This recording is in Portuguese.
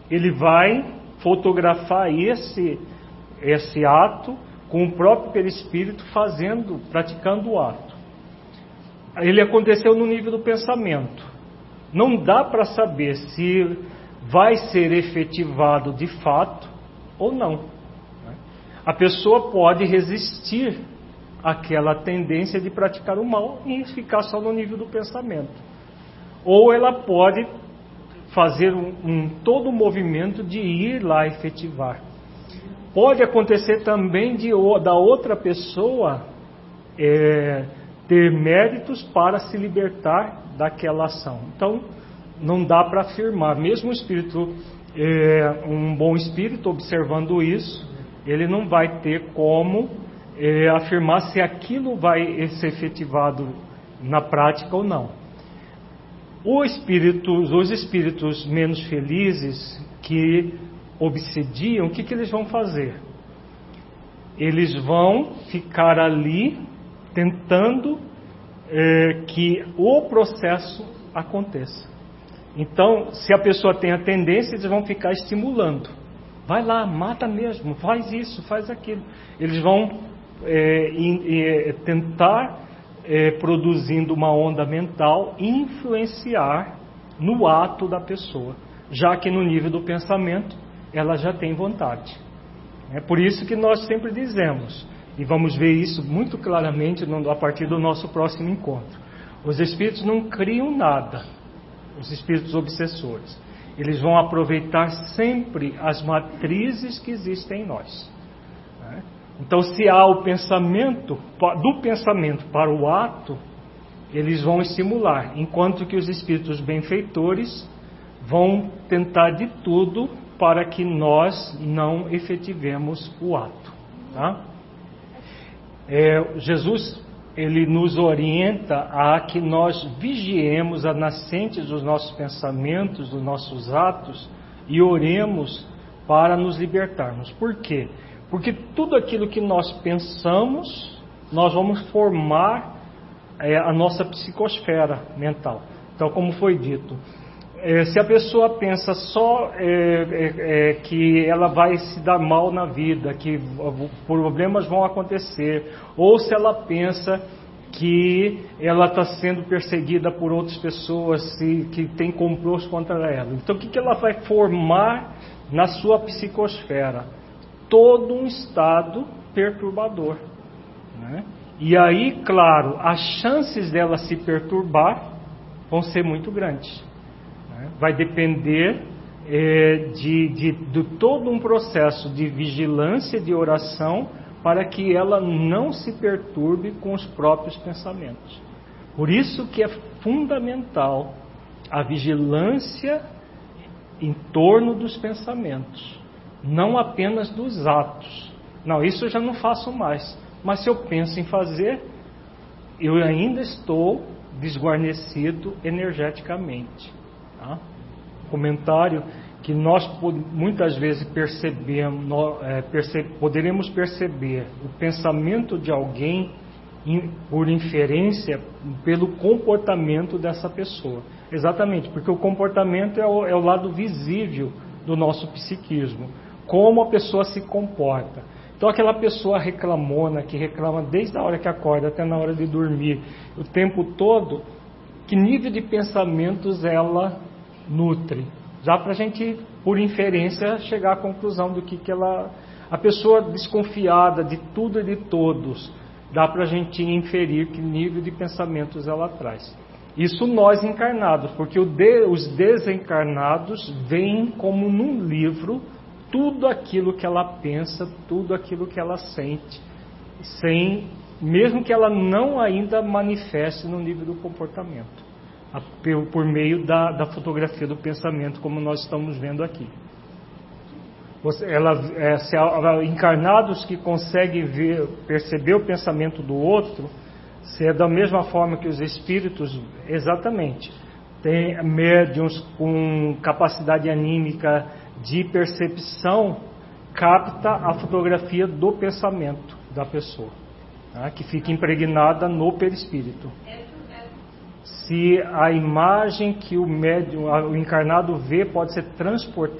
ele vai fotografar esse ato com o próprio perispírito praticando o ato. Ele aconteceu no nível do pensamento. Não dá para saber se vai ser efetivado de fato ou não. A pessoa pode resistir àquela tendência de praticar o mal e ficar só no nível do pensamento. Ou ela pode fazer todo o movimento de ir lá efetivar. Pode acontecer também da outra pessoa ter méritos para se libertar daquela ação. Então, não dá para afirmar. Mesmo o espírito, um bom espírito, observando isso, ele não vai ter como afirmar se aquilo vai ser efetivado na prática ou não. Os espíritos menos felizes que obsediam, o que eles vão fazer? Eles vão ficar ali tentando que o processo aconteça. Então, se a pessoa tem a tendência, eles vão ficar estimulando. Vai lá, mata mesmo, faz isso, faz aquilo. Eles vão tentar, produzindo uma onda mental, influenciar no ato da pessoa, já que no nível do pensamento ela já tem vontade. É por isso que nós sempre dizemos, e vamos ver isso muito claramente a partir do nosso próximo encontro: os espíritos não criam nada, os espíritos obsessores. Eles vão aproveitar sempre as matrizes que existem em nós. Então, se há o pensamento, do pensamento para o ato, eles vão estimular, enquanto que os espíritos benfeitores vão tentar de tudo para que nós não efetivemos o ato. Tá? Jesus, ele nos orienta a que nós vigiemos a nascente dos nossos pensamentos, dos nossos atos, e oremos para nos libertarmos. Por quê? Porque tudo aquilo que nós pensamos, nós vamos formar a nossa psicosfera mental. Então, como foi dito, se a pessoa pensa só que ela vai se dar mal na vida, que problemas vão acontecer, ou se ela pensa que ela está sendo perseguida por outras pessoas, que tem complôs contra ela. Então, o que ela vai formar na sua psicosfera? Todo um estado perturbador, né? E aí, claro, as chances dela se perturbar vão ser muito grandes, né? Vai depender de todo um processo de vigilância, de oração, para que ela não se perturbe com os próprios pensamentos. Por isso que é fundamental a vigilância em torno dos pensamentos, não apenas dos atos. Não, isso eu já não faço mais. Mas se eu penso em fazer, eu ainda estou desguarnecido energeticamente. Tá? Comentário que nós muitas vezes poderemos perceber o pensamento de alguém por inferência pelo comportamento dessa pessoa. Exatamente, porque o comportamento é o lado visível do nosso psiquismo. Como a pessoa se comporta. Então aquela pessoa reclamona, que reclama desde a hora que acorda até na hora de dormir, o tempo todo, que nível de pensamentos ela nutre? Já para a gente, por inferência, chegar à conclusão do que ela... A pessoa desconfiada de tudo e de todos, dá para a gente inferir que nível de pensamentos ela traz. Isso nós encarnados, porque os desencarnados veem como num livro tudo aquilo que ela pensa, tudo aquilo que ela sente, mesmo que ela não ainda manifeste no nível do comportamento, por meio da fotografia do pensamento, como nós estamos vendo aqui. Encarnados que conseguem perceber o pensamento do outro, se é da mesma forma que os espíritos, exatamente, tem médiuns com capacidade anímica de percepção, capta a fotografia do pensamento da pessoa, tá? Que fica impregnada no perispírito. Se a imagem que o encarnado vê pode ser transportada